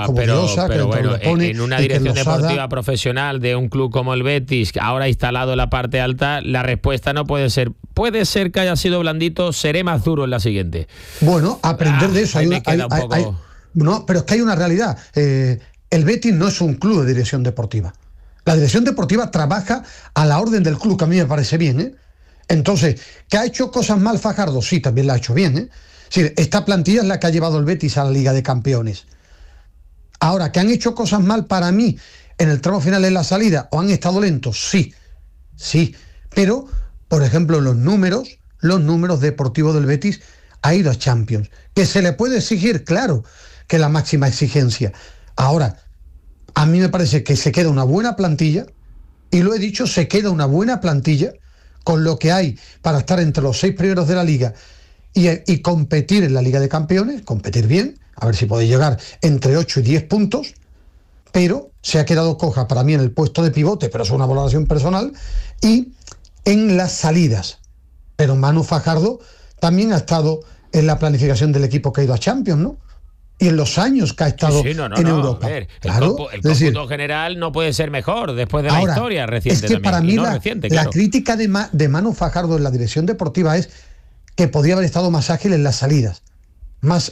como Diosa, pero bueno, lo pone, en una dirección deportiva profesional de un club como el Betis, ahora instalado en la parte alta, la respuesta no puede ser. Puede ser que haya sido blandito, seré más duro en la siguiente. Bueno, aprender de eso. No, pero es que hay una realidad. El Betis no es un club de dirección deportiva. La dirección deportiva trabaja a la orden del club, que a mí me parece bien, ¿eh? Entonces, ¿que ha hecho cosas mal Fajardo? Sí, también la ha hecho bien, ¿eh? Sí, esta plantilla es la que ha llevado el Betis a la Liga de Campeones. Ahora, ¿que han hecho cosas mal para mí en el tramo final en la salida o han estado lentos? Sí, pero, por ejemplo, los números deportivos del Betis ha ido a Champions. ¿Que se le puede exigir? Claro, que la máxima exigencia. Ahora, a mí me parece que se queda una buena plantilla, y lo he dicho, se queda una buena plantilla con lo que hay para estar entre los 6 primeros de la Liga y competir en la Liga de Campeones, competir bien, a ver si puede llegar entre 8 y 10 puntos, pero se ha quedado coja para mí en el puesto de pivote, pero es una valoración personal, y en las salidas. Pero Manu Fajardo también ha estado en la planificación del equipo que ha ido a Champions, ¿no? Y en los años que ha estado en Europa. A ver, claro, el cómputo general no puede ser mejor después de la historia reciente. Es que también, para mí la claro. crítica de Manu Fajardo en la dirección deportiva es que podía haber estado más ágil en las salidas. Más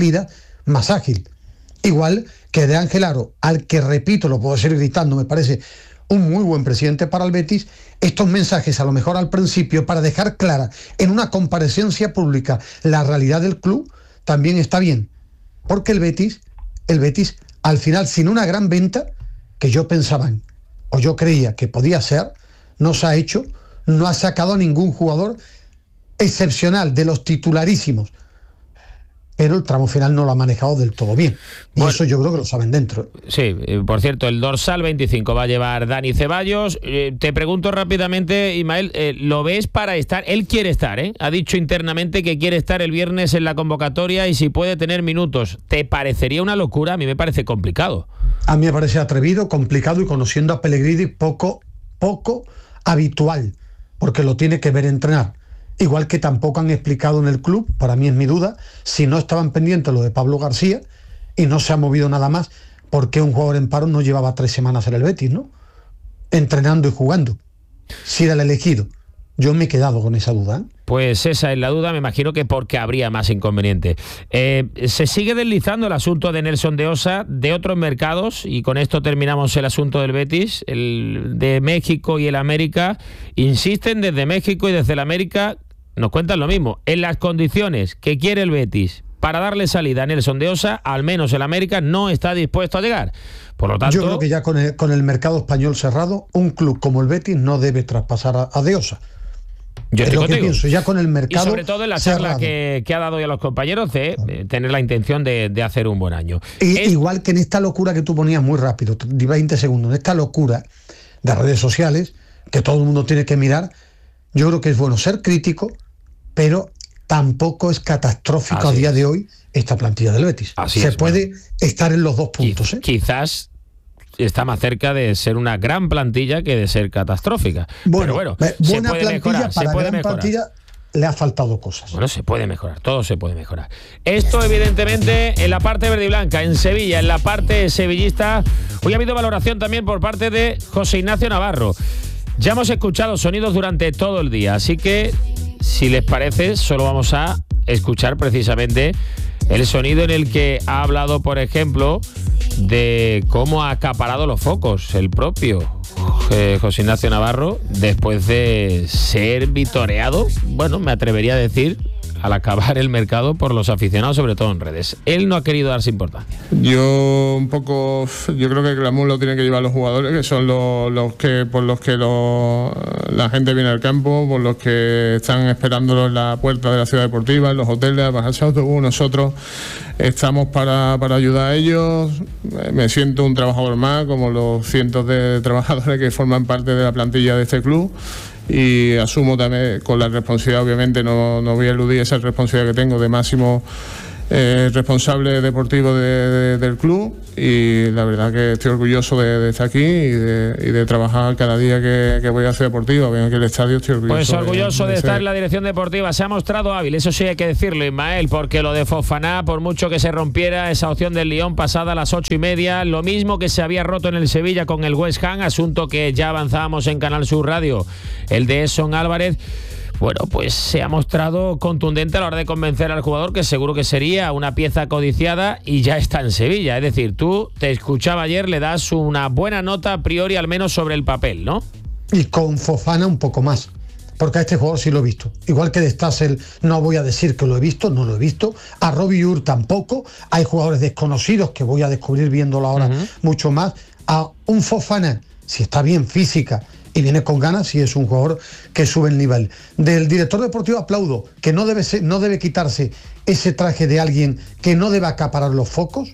ágil. Igual que de Ángel Aro, al que, repito, lo puedo seguir gritando, me parece un muy buen presidente para el Betis. Estos mensajes, a lo mejor al principio, para dejar clara en una comparecencia pública la realidad del club, también está bien. Porque el Betis, al final, sin una gran venta, que yo pensaba, o yo creía que podía ser, no se ha hecho, no ha sacado a ningún jugador excepcional de los titularísimos. Pero el tramo final no lo ha manejado del todo bien. Y bueno, eso yo creo que lo saben dentro. Sí, por cierto, el dorsal 25 va a llevar Dani Ceballos. Te pregunto rápidamente, Ismael, ¿lo ves para estar? Él quiere estar, ¿eh? Ha dicho internamente que quiere estar el viernes en la convocatoria y si puede tener minutos. ¿Te parecería una locura? A mí me parece complicado. A mí me parece atrevido, complicado y conociendo a Pellegrini poco habitual, porque lo tiene que ver entrenar. Igual que tampoco han explicado en el club, para mí es mi duda, si no estaban pendientes lo de Pablo García y no se ha movido nada más, porque un jugador en paro no llevaba 3 semanas en el Betis, ¿no? Entrenando y jugando. Si era el elegido. Yo me he quedado con esa duda, ¿eh? Pues esa es la duda, me imagino que porque habría más inconveniente. Se sigue deslizando el asunto de Nelson de Osa de otros mercados, y con esto terminamos el asunto del Betis, el de México y el América. Insisten desde México y desde el América, nos cuentan lo mismo, en las condiciones que quiere el Betis para darle salida a Nelson de Osa, al menos el América no está dispuesto a llegar. Por lo tanto, yo creo que ya con el mercado español cerrado, un club como el Betis no debe traspasar a de Osa. Yo es lo que pienso, ya con el mercado. Y sobre todo en la charla que ha dado ya a los compañeros de tener la intención de hacer un buen año. Igual que en esta locura que tú ponías muy rápido, 20 segundos, en esta locura de redes sociales, que todo el mundo tiene que mirar, yo creo que es bueno ser crítico, pero tampoco es catastrófico a día de hoy esta plantilla del Betis. Se puede estar en los 2 puntos. Quizás está más cerca de ser una gran plantilla que de ser catastrófica. Bueno, pero buena plantilla para gran plantilla le ha faltado cosas. Bueno, se puede mejorar, todo se puede mejorar. Esto, evidentemente, en la parte verde y blanca, en Sevilla, en la parte sevillista. Hoy ha habido valoración también por parte de José Ignacio Navarro. Ya hemos escuchado sonidos durante todo el día, así que, si les parece, solo vamos a escuchar precisamente el sonido en el que ha hablado, por ejemplo, de cómo ha acaparado los focos el propio José Ignacio Navarro después de ser vitoreado, bueno, me atrevería a decir, al acabar el mercado por los aficionados, sobre todo en redes. Él no ha querido darse importancia. Yo creo que el glamour lo tienen que llevar los jugadores, que son los que la gente viene al campo, por los que están esperándolo en la puerta de la ciudad deportiva, en los hoteles, a bajarse autobús. Nosotros estamos para ayudar a ellos. Me siento un trabajador más, como los cientos de trabajadores que forman parte de la plantilla de este club. Y asumo también con la responsabilidad, obviamente no voy a eludir esa responsabilidad que tengo de máximo responsable deportivo del club, y la verdad que estoy orgulloso de estar aquí y de trabajar cada día que voy a Ciudad Deportiva. Vengo aquí al estadio, estoy orgulloso. Pues orgulloso de estar en la dirección deportiva. Se ha mostrado hábil, eso sí hay que decirlo, Ismael, porque lo de Fofana, por mucho que se rompiera esa opción del Lyon pasada a las 8:30, lo mismo que se había roto en el Sevilla con el West Ham, asunto que ya avanzábamos en Canal Sur Radio, el de Edson Álvarez. Bueno, pues se ha mostrado contundente a la hora de convencer al jugador, que seguro que sería una pieza codiciada, y ya está en Sevilla. Es decir, tú, te escuchaba ayer, le das una buena nota a priori, al menos sobre el papel, ¿no? Y con Fofana un poco más, porque a este jugador sí lo he visto. Igual que de Stassel no voy a decir que lo he visto, no lo he visto. A Robbie Ur tampoco. Hay jugadores desconocidos que voy a descubrir viéndolo ahora mucho más. A un Fofana, si está bien física y viene con ganas, y es un jugador que sube el nivel. Del director deportivo aplaudo que no debe quitarse ese traje de alguien que no debe acaparar los focos,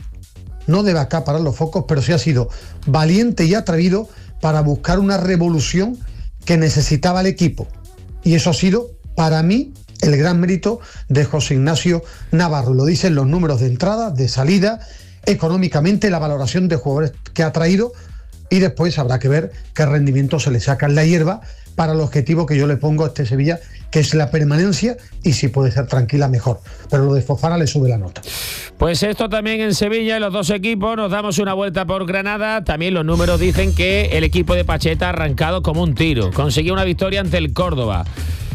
pero sí ha sido valiente y atrevido para buscar una revolución que necesitaba el equipo. Y eso ha sido, para mí, el gran mérito de José Ignacio Navarro. Lo dicen los números de entrada, de salida, económicamente, la valoración de jugadores que ha traído, y después habrá que ver qué rendimiento se le saca en la hierba para el objetivo que yo le pongo a este Sevilla, que es la permanencia, y si puede ser tranquila, mejor. Pero lo de Fofana le sube la nota. Pues esto también en Sevilla, en los dos equipos. Nos damos una vuelta por Granada. También los números dicen que el equipo de Pacheta ha arrancado como un tiro. Consiguió una victoria ante el Córdoba.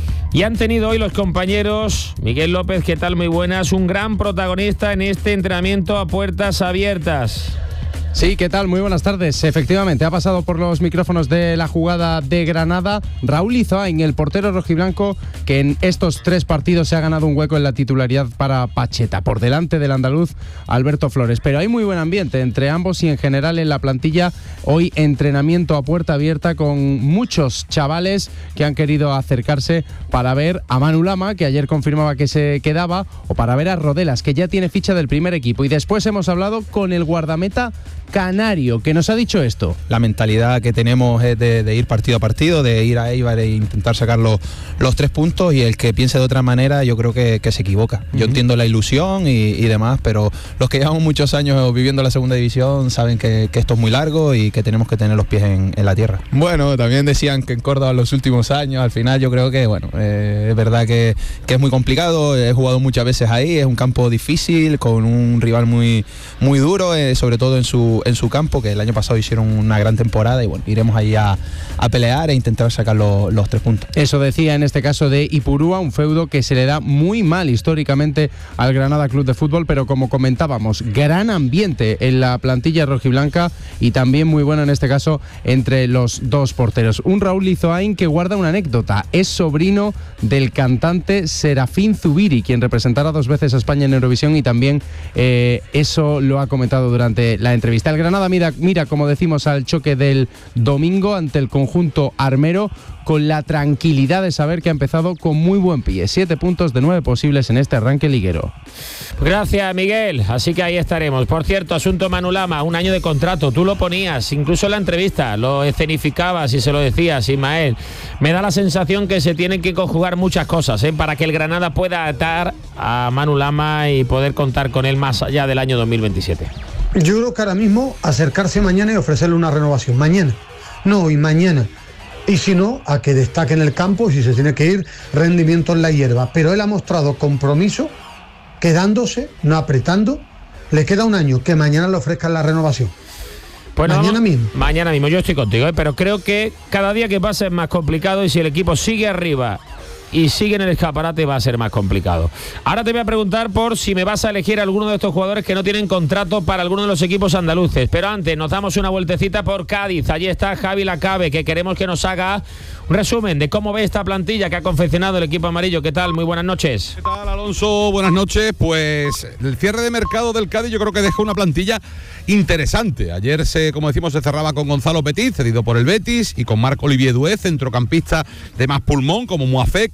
Y han tenido hoy los compañeros, Miguel López, ¿qué tal? Muy buenas. Un gran protagonista en este entrenamiento a puertas abiertas. Sí, ¿qué tal? Muy buenas tardes. Efectivamente, ha pasado por los micrófonos de La Jugada de Granada Raúl Izoain, el portero rojiblanco, que en estos 3 partidos se ha ganado un hueco en la titularidad para Pacheta, por delante del andaluz Alberto Flores. Pero hay muy buen ambiente entre ambos y en general en la plantilla. Hoy entrenamiento a puerta abierta con muchos chavales que han querido acercarse para ver a Manu Lama, que ayer confirmaba que se quedaba, o para ver a Rodelas, que ya tiene ficha del primer equipo. Y después hemos hablado con el guardameta canario, que nos ha dicho esto. La mentalidad que tenemos es de ir partido a partido, de ir a Eibar e intentar sacar los 3 puntos, y el que piense de otra manera yo creo que se equivoca. Yo entiendo la ilusión y demás, pero los que llevamos muchos años viviendo la segunda división saben que esto es muy largo y que tenemos que tener los pies en la tierra. Bueno, también decían que en Córdoba en los últimos años, al final yo creo que es verdad que es muy complicado. He jugado muchas veces ahí, es un campo difícil, con un rival muy, muy duro, sobre todo en su campo, que el año pasado hicieron una gran temporada, y bueno, iremos ahí a pelear e intentar sacar los 3 puntos. Eso decía en este caso de Ipurúa, un feudo que se le da muy mal históricamente al Granada Club de Fútbol, pero como comentábamos, gran ambiente en la plantilla rojiblanca, y también muy bueno en este caso entre los 2 porteros. Un Raúl Izoain que guarda una anécdota, es sobrino del cantante Serafín Zubiri, quien representará 2 veces a España en Eurovisión, y también eso lo ha comentado durante la entrevista. El Granada mira, como decimos, al choque del domingo ante el conjunto armero, con la tranquilidad de saber que ha empezado con muy buen pie. 7 puntos de 9 posibles en este arranque liguero. Gracias, Miguel. Así que ahí estaremos. Por cierto, asunto Manu Lama, 1 año de contrato. Tú lo ponías, incluso en la entrevista, lo escenificabas y se lo decías, Ismael. Me da la sensación que se tienen que conjugar muchas cosas para que el Granada pueda atar a Manu Lama y poder contar con él más allá del año 2027. Yo creo que ahora mismo acercarse mañana y ofrecerle una renovación. Mañana. No, hoy, mañana. Y si no, a que destaque en el campo, si se tiene que ir, rendimiento en la hierba. Pero él ha mostrado compromiso, quedándose, no apretando. Le queda 1 año, que mañana le ofrezcan la renovación. Bueno, mañana mismo. Mañana mismo, yo estoy contigo, pero creo que cada día que pasa es más complicado, y si el equipo sigue arriba y sigue en el escaparate va a ser más complicado. Ahora te voy a preguntar por si me vas a elegir a alguno de estos jugadores que no tienen contrato para alguno de los equipos andaluces, pero antes nos damos una vueltecita por Cádiz. Allí está Javi Lacabe, que queremos que nos haga un resumen de cómo ve esta plantilla que ha confeccionado el equipo amarillo. ¿Qué tal? Muy buenas noches. ¿Qué tal, Alonso? Buenas noches. Pues el cierre de mercado del Cádiz yo creo que deja una plantilla interesante. Ayer, como decimos, se cerraba con Gonzalo Petit, cedido por el Betis, y con Marc Olivier Doué, centrocampista de más pulmón, como Moafé, que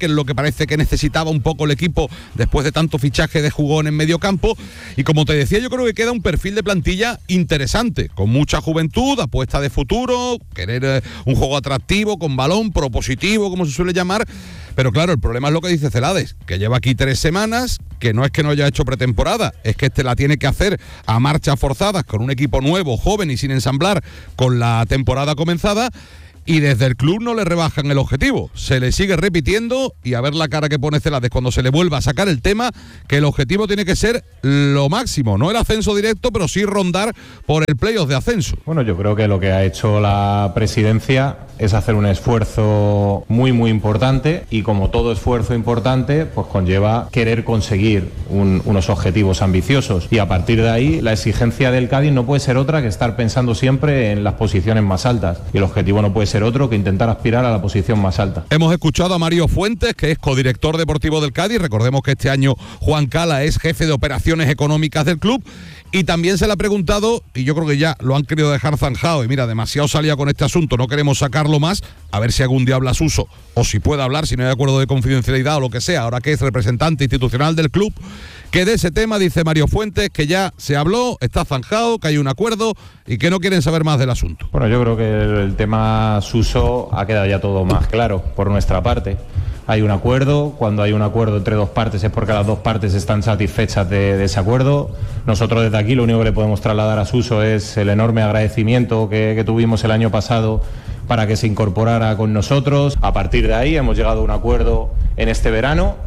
que es lo que parece que necesitaba un poco el equipo después de tanto fichaje de jugón en medio campo. Y como te decía, yo creo que queda un perfil de plantilla interesante, con mucha juventud, apuesta de futuro, querer un juego atractivo, con balón, propositivo, como se suele llamar. Pero claro, el problema es lo que dice Celades, que lleva aquí 3 semanas, que no es que no haya hecho pretemporada, es que la tiene que hacer a marchas forzadas con un equipo nuevo, joven y sin ensamblar, con la temporada comenzada. Y desde el club no le rebajan el objetivo, se le sigue repitiendo, y a ver la cara que pone Celades cuando se le vuelva a sacar el tema, que el objetivo tiene que ser lo máximo, no el ascenso directo, pero sí rondar por el playoff de ascenso. Bueno, yo creo que lo que ha hecho la presidencia es hacer un esfuerzo muy importante, y como todo esfuerzo importante, pues conlleva querer conseguir unos objetivos ambiciosos, y a partir de ahí la exigencia del Cádiz no puede ser otra que estar pensando siempre en las posiciones más altas, y el objetivo no puede ser otro que intentar aspirar a la posición más alta. Hemos escuchado a Mario Fuentes, que es codirector deportivo del Cádiz. Recordemos que este año Juan Cala es jefe de operaciones económicas del club, y también se le ha preguntado, y yo creo que ya lo han querido dejar zanjado, y mira, demasiado salía con este asunto, no queremos sacarlo más, a ver si algún día habla Suso, o si puede hablar, si no hay acuerdo de confidencialidad o lo que sea, ahora que es representante institucional del club, que de ese tema dice Mario Fuentes que ya se habló, está zanjado, que hay un acuerdo y que no quieren saber más del asunto. Bueno, yo creo que el tema Suso ha quedado ya todo más claro por nuestra parte. Hay un acuerdo, cuando hay un acuerdo entre dos partes es porque las dos partes están satisfechas de ese acuerdo. Nosotros desde aquí lo único que le podemos trasladar a Suso es el enorme agradecimiento que tuvimos el año pasado para que se incorporara con nosotros. A partir de ahí hemos llegado a un acuerdo en este verano,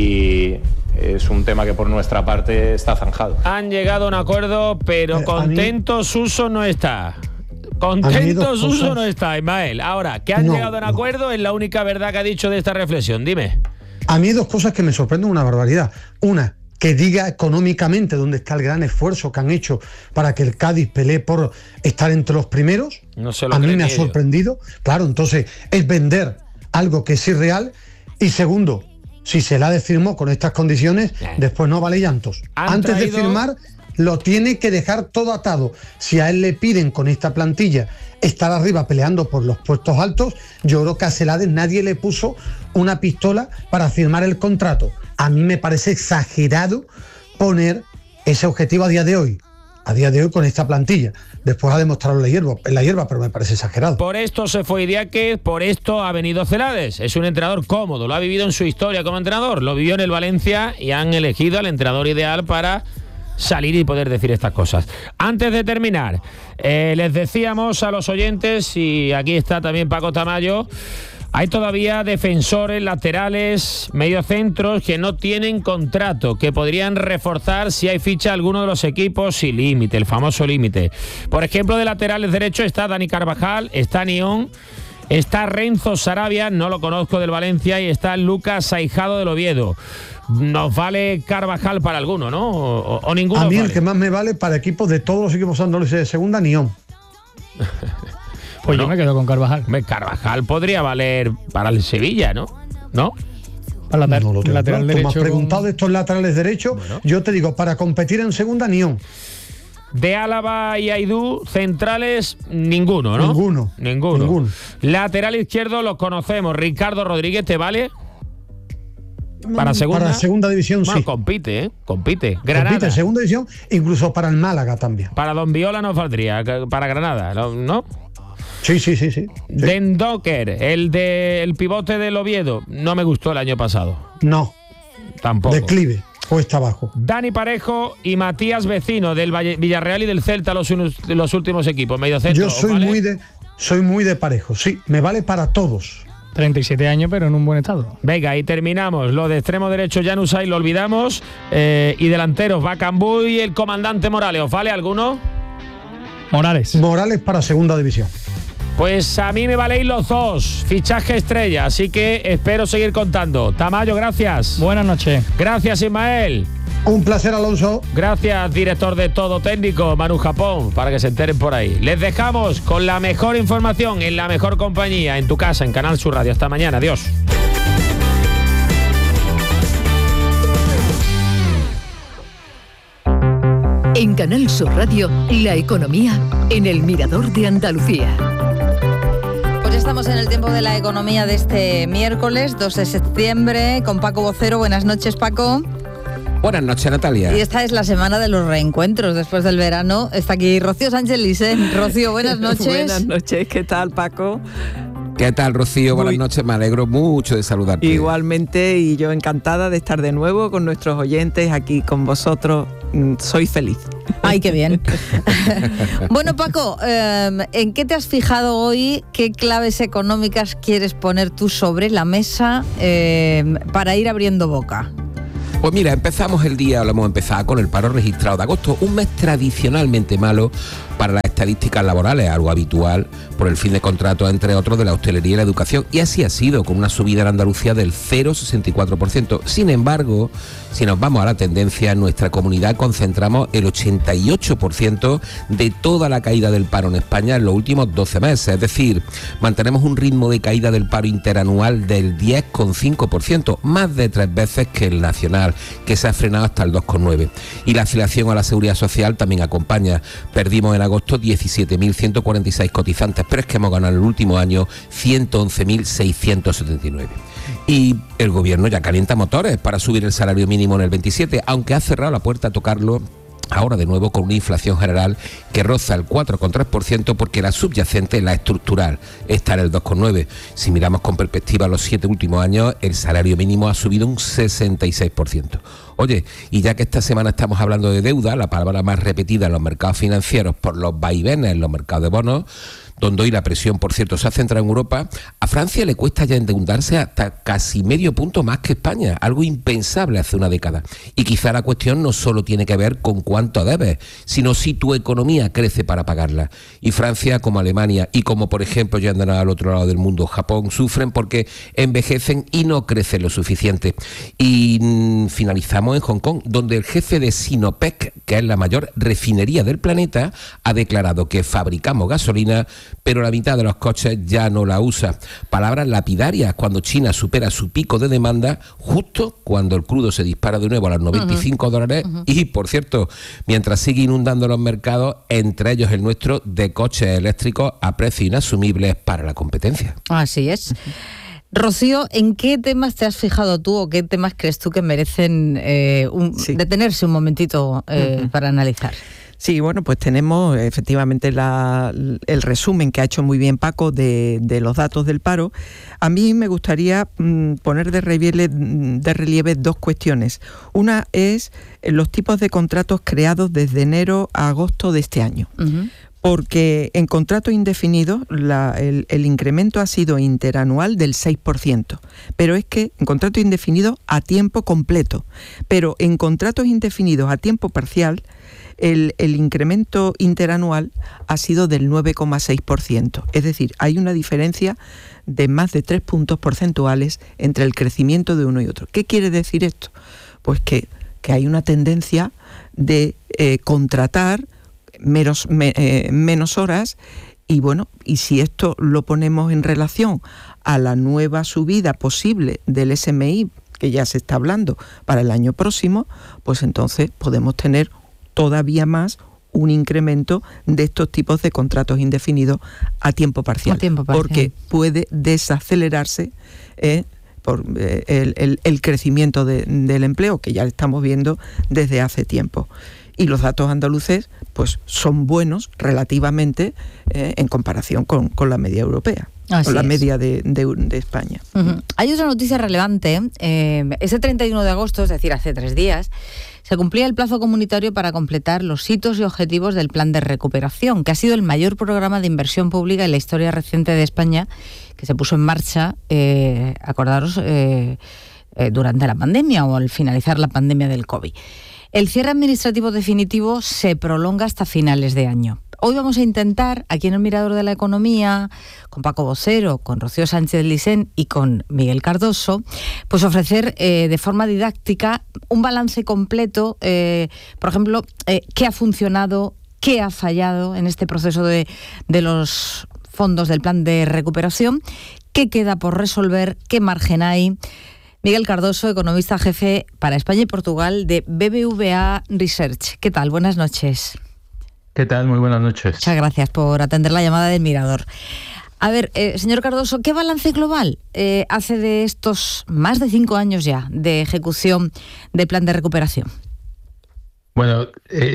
y es un tema que por nuestra parte está zanjado. Han llegado a un acuerdo, pero contento Suso no está. Contento Suso no está, Ismael. Ahora, que han llegado a un acuerdo es la única verdad que ha dicho de esta reflexión. Dime. A mí hay 2 cosas que me sorprenden una barbaridad. Una, que diga económicamente dónde está el gran esfuerzo que han hecho para que el Cádiz pelee por estar entre los primeros. No se lo a mí me ha ellos. sorprendido. Claro, entonces es vender algo que es irreal. Y segundo, si Celades firmó con estas condiciones, después no vale llantos. Antes de firmar, lo tiene que dejar todo atado. Si a él le piden con esta plantilla estar arriba peleando por los puestos altos, yo creo que a Celades nadie le puso una pistola para firmar el contrato. A mí me parece exagerado poner ese objetivo a día de hoy con esta plantilla. Después ha demostrado en la hierba, pero me parece exagerado. Por esto se fue Idiáquez, por esto ha venido Celades. Es un entrenador cómodo, lo ha vivido en su historia como entrenador, lo vivió en el Valencia, y han elegido al entrenador ideal para salir y poder decir estas cosas. Antes de terminar, les decíamos a los oyentes, y aquí está también Paco Tamayo, hay todavía defensores, laterales, mediocentros que no tienen contrato, que podrían reforzar si hay ficha alguno de los equipos y límite, el famoso límite. Por ejemplo, de laterales derechos está Dani Carvajal, está Nión, está Renzo Sarabia, no lo conozco, del Valencia, y está Lucas Aijado del Oviedo. Nos vale Carvajal para alguno, ¿no? O ninguno. A mí vale. El que más me vale para equipos de todos los equipos andaluces de segunda, Nión. Pues yo me quedo con Carvajal. Carvajal podría valer para el Sevilla, ¿no? ¿No? Para lateral derecho. Tú me has preguntado de estos laterales derechos. Bueno. Yo te digo, para competir en segunda, Nión. De Álava y Aidú, centrales, ninguno, ¿no? Ninguno. Lateral izquierdo los conocemos. Ricardo Rodríguez, ¿te vale? Para segunda división, bueno, sí. Compite. Granada. Compite en segunda división, incluso para el Málaga también. Para Don Viola no valdría, para Granada, ¿no? Sí. Den Docker, el pivote del Oviedo, no me gustó el año pasado. No. Tampoco. Declive, cuesta abajo. Dani Parejo y Matías Vecino, del Villarreal y del Celta, los últimos equipos. Mediocentro. Yo soy muy de Parejo, sí, me vale para todos. 37 años, pero en un buen estado. Venga, y terminamos. Lo de extremo derecho, Januzaj, lo olvidamos. Y delanteros, Bacambú y el comandante Morales. ¿Os vale alguno? Morales para segunda división. Pues a mí me valéis los dos. Fichaje estrella, así que espero seguir contando. Tamayo, gracias. Buenas noches. Gracias, Ismael. Un placer, Alonso. Gracias, director de Todo Técnico, Manu Japón, para que se enteren por ahí. Les dejamos con la mejor información, en la mejor compañía, en tu casa, en Canal Sur Radio. Hasta mañana. Adiós. En Canal Sur Radio, la economía en el Mirador de Andalucía. estamos en el tiempo de la economía de este miércoles 2 de septiembre con Paco Vocero. Buenas noches, Paco. Buenas noches, Natalia. Y esta es la semana de los reencuentros después del verano. Está aquí Rocío Sánchez Lisen. Rocío, buenas noches. Buenas noches, ¿qué tal, Paco? ¿Qué tal, Rocío? Buenas noches, me alegro mucho de saludarte. Igualmente, y yo encantada de estar de nuevo con nuestros oyentes aquí con vosotros. Soy feliz. ¡Ay, qué bien! Bueno, Paco, ¿en qué te has fijado hoy? ¿Qué claves económicas quieres poner tú sobre la mesa para ir abriendo boca? Pues mira, empezamos el día, lo hemos empezado con el paro registrado de agosto, un mes tradicionalmente malo para las estadísticas laborales, algo habitual por el fin de contratos, entre otros, de la hostelería y la educación, y así ha sido, con una subida en Andalucía del 0,64%. Sin embargo, si nos vamos a la tendencia, en nuestra comunidad concentramos el 88% de toda la caída del paro en España en los últimos 12 meses, es decir, mantenemos un ritmo de caída del paro interanual del 10,5%, más de 3 veces que el nacional, que se ha frenado hasta el 2,9%. Y la afiliación a la Seguridad Social también acompaña. Perdimos en agosto 17.146 cotizantes, pero es que hemos ganado en el último año 111.679. Y el gobierno ya calienta motores para subir el salario mínimo en el 27, aunque ha cerrado la puerta a tocarlo ahora de nuevo con una inflación general que roza el 4,3%, porque la subyacente, la estructural, está en el 2,9%. Si miramos con perspectiva los 7 últimos años, el salario mínimo ha subido un 66%. Oye, y ya que esta semana estamos hablando de deuda, la palabra más repetida en los mercados financieros por los vaivenes en los mercados de bonos, donde hoy la presión, por cierto, se ha centrado en Europa, a Francia le cuesta ya endeudarse hasta casi medio punto más que España, algo impensable hace una década. Y quizá la cuestión no solo tiene que ver con cuánto debes, sino si tu economía crece para pagarla. Y Francia, como Alemania y como, por ejemplo, ya andan al otro lado del mundo, Japón, sufren porque envejecen y no crecen lo suficiente. Y finalizamos en Hong Kong, donde el jefe de Sinopec, que es la mayor refinería del planeta, ha declarado que fabricamos gasolina, pero la mitad de los coches ya no la usa. Palabras lapidarias cuando China supera su pico de demanda, justo cuando el crudo se dispara de nuevo a los $95. Y, por cierto, mientras sigue inundando los mercados, entre ellos el nuestro, de coches eléctricos a precios inasumibles para la competencia. Así es. Rocío, ¿en qué temas te has fijado tú o qué temas crees tú que merecen detenerse un momentito para analizar? Sí, bueno, pues tenemos efectivamente el resumen que ha hecho muy bien Paco de los datos del paro. A mí me gustaría poner de relieve dos cuestiones. Una es los tipos de contratos creados desde enero a agosto de este año. Porque en contratos indefinidos el incremento ha sido interanual del 6%, pero es que en contratos indefinidos a tiempo completo, pero en contratos indefinidos a tiempo parcial, el incremento interanual ha sido del 9,6%. Es decir, hay una diferencia de más de 3 puntos porcentuales entre el crecimiento de uno y otro. ¿Qué quiere decir esto? Pues que hay una tendencia de contratar menos horas, y bueno, y si esto lo ponemos en relación a la nueva subida posible del SMI, que ya se está hablando para el año próximo, pues entonces podemos tener todavía más un incremento de estos tipos de contratos indefinidos a tiempo parcial, porque puede desacelerarse por el crecimiento del empleo, que ya estamos viendo desde hace tiempo. Y los datos andaluces pues son buenos relativamente en comparación con la media europea, con la media de España. Hay otra noticia relevante. Ese 31 de agosto, es decir, hace 3 días, se cumplía el plazo comunitario para completar los hitos y objetivos del Plan de Recuperación, que ha sido el mayor programa de inversión pública en la historia reciente de España, que se puso en marcha, acordaros, durante la pandemia o al finalizar la pandemia del COVID. El cierre administrativo definitivo se prolonga hasta finales de año. Hoy vamos a intentar, aquí en el Mirador de la Economía, con Paco Vocero, con Rocío Sánchez Lisen y con Miguel Cardoso, pues ofrecer de forma didáctica un balance completo, por ejemplo, qué ha funcionado, qué ha fallado en este proceso de los fondos del Plan de Recuperación, qué queda por resolver, qué margen hay. Miguel Cardoso, economista jefe para España y Portugal de BBVA Research. ¿Qué tal? Buenas noches. ¿Qué tal? Muy buenas noches. Muchas gracias por atender la llamada del Mirador. A ver, señor Cardoso, ¿qué balance global hace de estos más de 5 años ya de ejecución del plan de recuperación? Bueno,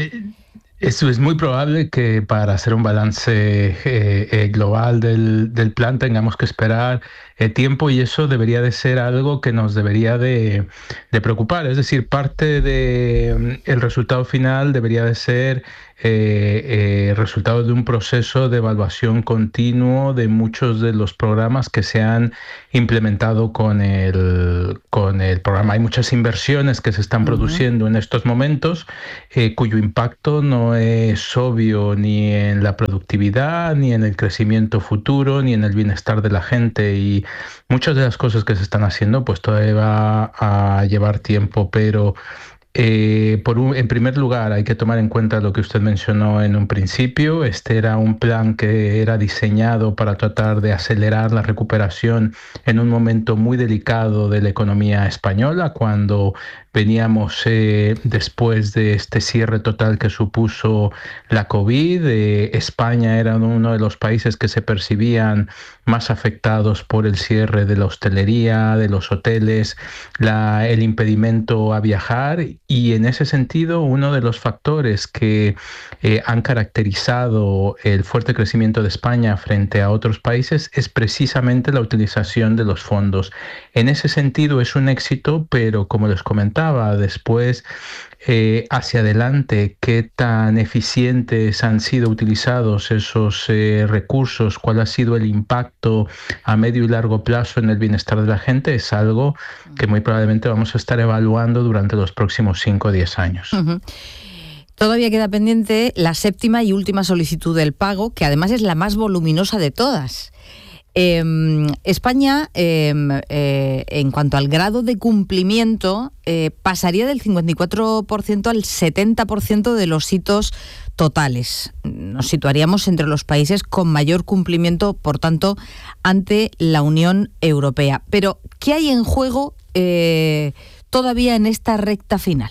eso es muy probable que para hacer un balance global del plan tengamos que esperar tiempo, y eso debería de ser algo que nos debería de preocupar. Es decir, parte del resultado final debería de ser resultado de un proceso de evaluación continuo de muchos de los programas que se han implementado con el programa. Hay muchas inversiones que se están produciendo en estos momentos cuyo impacto no es obvio ni en la productividad, ni en el crecimiento futuro, ni en el bienestar de la gente, y muchas de las cosas que se están haciendo pues todavía va a llevar tiempo, pero en primer lugar, hay que tomar en cuenta lo que usted mencionó en un principio. Este era un plan que era diseñado para tratar de acelerar la recuperación en un momento muy delicado de la economía española, cuando veníamos después de este cierre total que supuso la COVID. España era uno de los países que se percibían más afectados por el cierre de la hostelería, de los hoteles, el impedimento a viajar, y en ese sentido uno de los factores que han caracterizado el fuerte crecimiento de España frente a otros países es precisamente la utilización de los fondos. En ese sentido es un éxito, pero como les comentaba, después hacia adelante, qué tan eficientes han sido utilizados esos recursos, cuál ha sido el impacto a medio y largo plazo en el bienestar de la gente, es algo que muy probablemente vamos a estar evaluando durante los próximos 5 o 10 años. Todavía queda pendiente la 7ª y última solicitud del pago, que además es la más voluminosa de todas. España, en cuanto al grado de cumplimiento, pasaría del 54% al 70% de los hitos totales. Nos situaríamos entre los países con mayor cumplimiento, por tanto, ante la Unión Europea. Pero, ¿qué hay en juego todavía en esta recta final?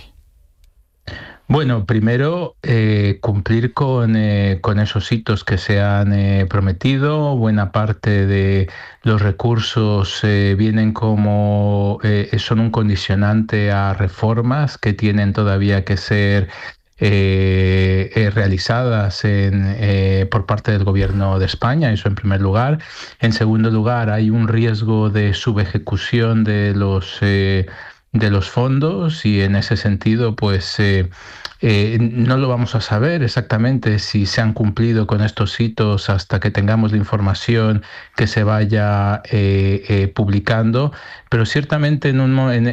Bueno, primero cumplir con esos hitos que se han prometido. Buena parte de los recursos vienen son un condicionante a reformas que tienen todavía que ser realizadas por parte del Gobierno de España, eso en primer lugar. En segundo lugar, hay un riesgo de subejecución de los fondos, y en ese sentido pues no lo vamos a saber exactamente si se han cumplido con estos hitos hasta que tengamos la información que se vaya publicando, pero ciertamente en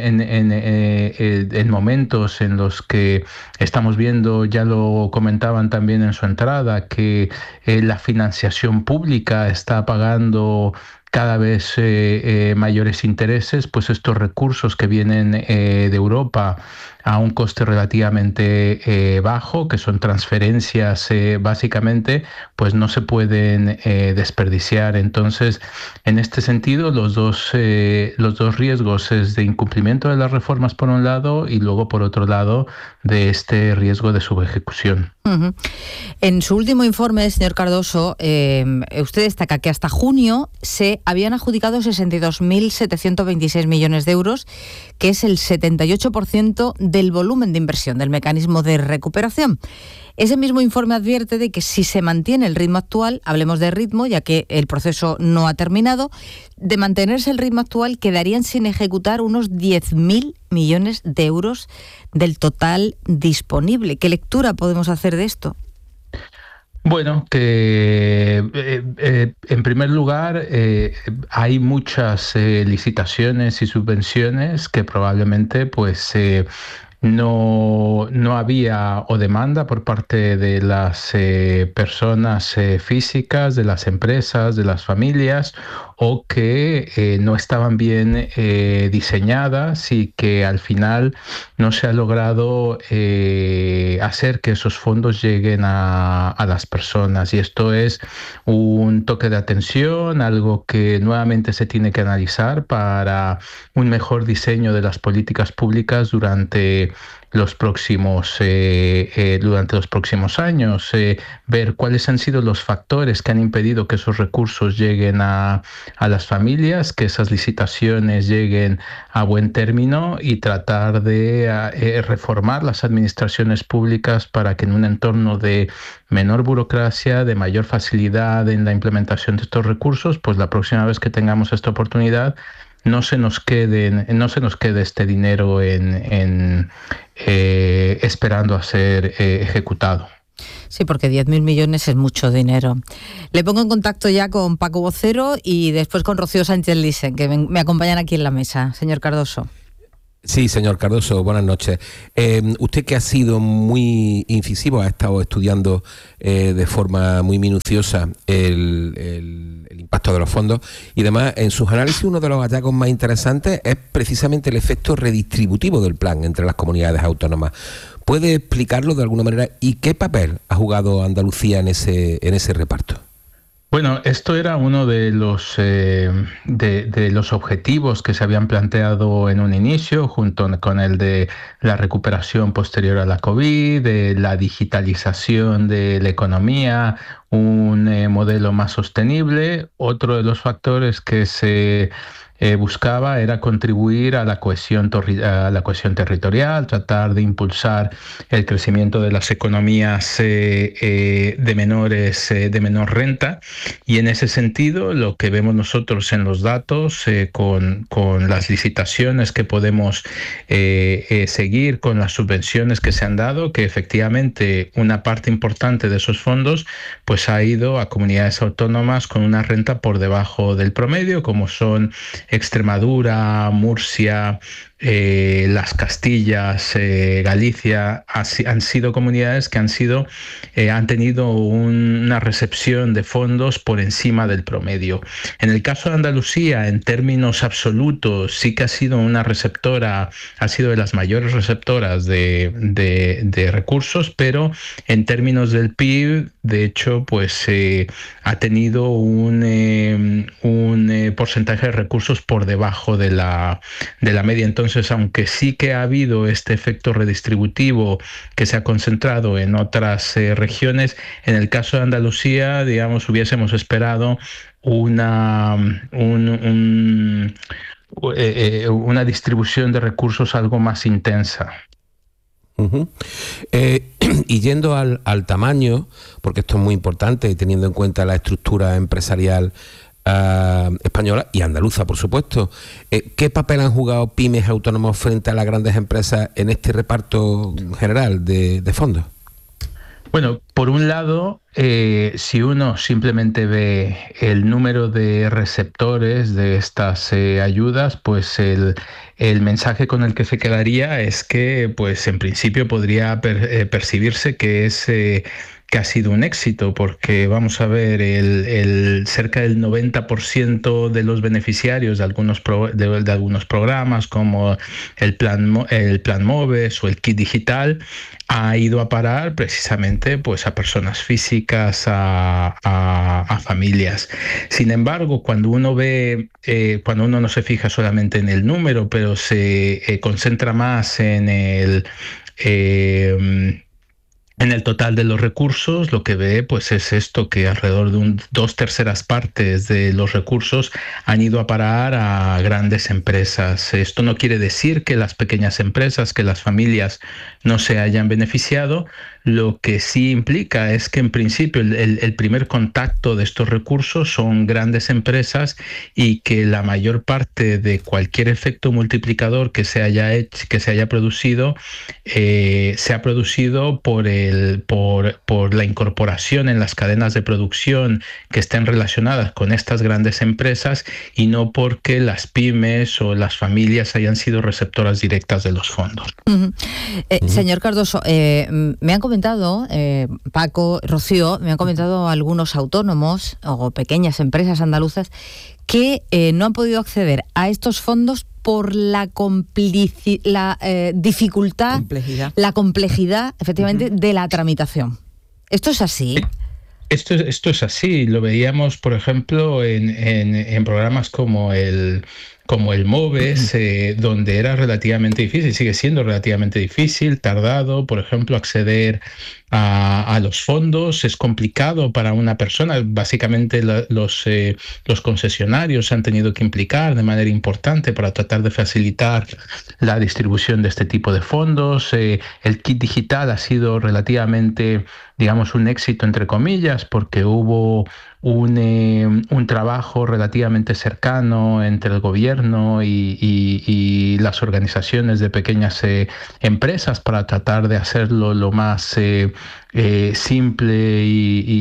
momentos en los que estamos viendo, ya lo comentaban también en su entrada, que la financiación pública está pagando cada vez mayores intereses, pues estos recursos que vienen de Europa a un coste relativamente bajo, que son transferencias básicamente, pues no se pueden desperdiciar. Entonces, en este sentido, los dos riesgos es de incumplimiento de las reformas por un lado, y luego por otro lado de este riesgo de subejecución. En su último informe, señor Cardoso, usted destaca que hasta junio se habían adjudicado 62.726 millones de euros, que es el 78% del volumen de inversión del mecanismo de recuperación. Ese mismo informe advierte de que si se mantiene el ritmo actual, hablemos de ritmo, ya que el proceso no ha terminado, de mantenerse el ritmo actual quedarían sin ejecutar unos 10.000 millones de euros del total disponible. ¿Qué lectura podemos hacer de esto? Bueno, que en primer lugar hay muchas licitaciones y subvenciones que probablemente pues no había o demanda por parte de las personas físicas, de las empresas, de las familias, o que no estaban bien diseñadas y que al final no se ha logrado hacer que esos fondos lleguen a las personas. Y esto es un toque de atención, algo que nuevamente se tiene que analizar para un mejor diseño de las políticas públicas durante los próximos años, ver cuáles han sido los factores que han impedido que esos recursos lleguen a las familias, que esas licitaciones lleguen a buen término y tratar de reformar las administraciones públicas para que en un entorno de menor burocracia, de mayor facilidad en la implementación de estos recursos, pues la próxima vez que tengamos esta oportunidad no se nos quede este dinero esperando a ser ejecutado. Sí, porque 10.000 millones es mucho dinero. Le pongo en contacto ya con Paco Vocero y después con Rocío Sánchez Lisen, que me acompañan aquí en la mesa. Señor Cardoso. Sí, señor Cardoso, buenas noches. Usted, que ha sido muy incisivo, ha estado estudiando de forma muy minuciosa el impacto de los fondos y además en sus análisis uno de los hallazgos más interesantes es precisamente el efecto redistributivo del plan entre las comunidades autónomas. ¿Puede explicarlo de alguna manera y qué papel ha jugado Andalucía en ese reparto? Bueno, esto era uno de los objetivos que se habían planteado en un inicio, junto con el de la recuperación posterior a la COVID, de la digitalización de la economía, un modelo más sostenible. Otro de los factores que se buscaba era contribuir a la cohesión territorial, tratar de impulsar el crecimiento de las economías de menor renta, y en ese sentido lo que vemos nosotros en los datos con las licitaciones que podemos seguir, con las subvenciones que se han dado, que efectivamente una parte importante de esos fondos pues ha ido a comunidades autónomas con una renta por debajo del promedio, como son Extremadura, Murcia, las Castillas, Galicia, han sido comunidades que han tenido una recepción de fondos por encima del promedio. En el caso de Andalucía, en términos absolutos, sí que ha sido ha sido de las mayores receptoras de recursos, pero en términos del PIB, de hecho, pues ha tenido un porcentaje de recursos por debajo de la media. Entonces, aunque sí que ha habido este efecto redistributivo que se ha concentrado en otras regiones, en el caso de Andalucía, digamos, hubiésemos esperado una distribución de recursos algo más intensa. Uh-huh. Y yendo al tamaño, porque esto es muy importante, teniendo en cuenta la estructura empresarial española y andaluza, por supuesto, ¿qué papel han jugado pymes autónomos frente a las grandes empresas en este reparto general de fondos? Bueno, por un lado, si uno simplemente ve el número de receptores de estas ayudas, pues el mensaje con el que se quedaría es que, pues en principio podría percibirse que ha sido un éxito, porque vamos a ver, cerca del 90% de los beneficiarios de algunos programas, como el plan MOVES o el Kit Digital, ha ido a parar precisamente pues a personas físicas, a familias. Sin embargo, cuando uno no se fija solamente en el número, pero se concentra más en el total de los recursos, lo que ve pues es esto, que alrededor de 2/3 partes de los recursos han ido a parar a grandes empresas. Esto no quiere decir que las pequeñas empresas, que las familias no se hayan beneficiado. Lo que sí implica es que en principio el primer contacto de estos recursos son grandes empresas, y que la mayor parte de cualquier efecto multiplicador que se haya producido se ha producido por la incorporación en las cadenas de producción que estén relacionadas con estas grandes empresas, y no porque las pymes o las familias hayan sido receptoras directas de los fondos. Uh-huh. Señor Cardoso, me han comentado comentado, Paco, Rocío, me han comentado algunos autónomos o pequeñas empresas andaluzas que no han podido acceder a estos fondos por la dificultad, la complejidad, efectivamente, de la tramitación. ¿Esto es así? Esto es así. Lo veíamos, por ejemplo, en programas como el MOVES, donde era relativamente difícil, sigue siendo relativamente difícil, tardado, por ejemplo, acceder a los fondos. Es complicado para una persona. Básicamente los concesionarios se han tenido que implicar de manera importante para tratar de facilitar la distribución de este tipo de fondos. El kit digital ha sido relativamente, digamos, un éxito entre comillas, porque hubo un trabajo relativamente cercano entre el gobierno y las organizaciones de pequeñas empresas para tratar de hacerlo lo más simple